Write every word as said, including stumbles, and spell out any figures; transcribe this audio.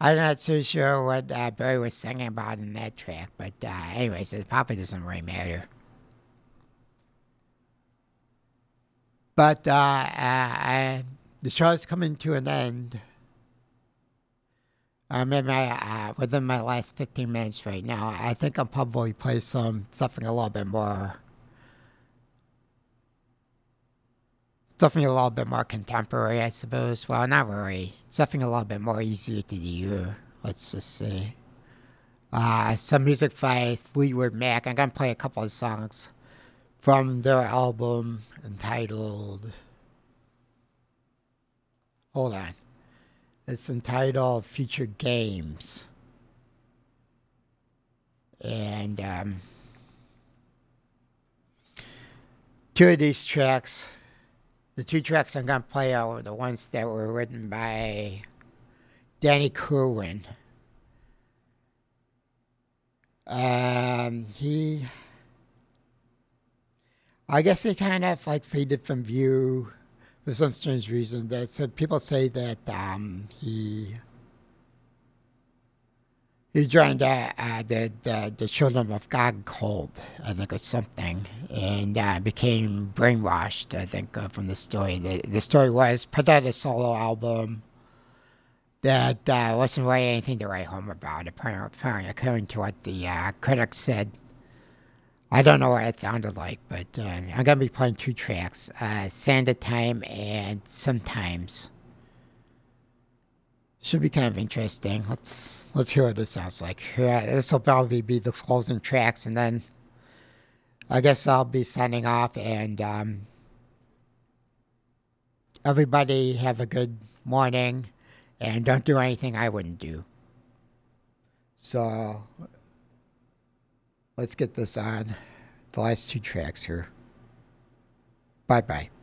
I'm not so sure what uh, Barry was singing about in that track, but uh, anyways, it probably doesn't really matter. But uh, uh, I, the show's coming to an end. I'm in my uh, within my last fifteen minutes right now. I think I'll probably play some something a little bit more, something a little bit more contemporary, I suppose. Well, not really. Something a little bit more easier to do. Let's just say. Uh, some music by Fleetwood Mac. I'm gonna play a couple of songs from their album entitled. Hold on. It's entitled Future Games. And um, two of these tracks, the two tracks I'm going to play are the ones that were written by Danny Kerwin. Um, he, I guess he kind of like faded from view for some strange reason. That so people say that um, he he joined uh, uh, the, the the Children of God cult, I think, or something, and uh, became brainwashed. I think uh, from the story. The, the story was put out a solo album that uh, wasn't really anything to write home about. Apparently, apparently according to what the uh, critics said. I don't know what it sounded like, but uh, I'm gonna be playing two tracks: uh, "Sand of Time" and "Sometimes." Should be kind of interesting. Let's let's hear what it sounds like. Uh, this will probably be the closing tracks, and then I guess I'll be signing off. And um, everybody have a good morning, and don't do anything I wouldn't do. So let's get this on. The last two tracks here. Bye bye.